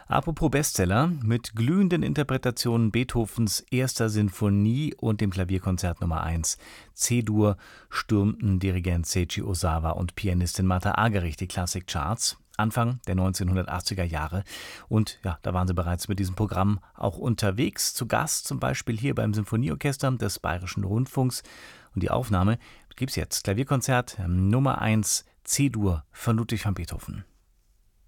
Apropos Bestseller, mit glühenden Interpretationen Beethovens erster Sinfonie und dem Klavierkonzert Nummer 1 C-Dur stürmten Dirigent Seiji Ozawa und Pianistin Martha Argerich die Klassikcharts Anfang der 1980er Jahre. Und ja, da waren sie bereits mit diesem Programm auch unterwegs, zu Gast zum Beispiel hier beim Symphonieorchester des Bayerischen Rundfunks. Und die Aufnahme gibt's jetzt. Klavierkonzert Nummer 1 C-Dur von Ludwig van Beethoven.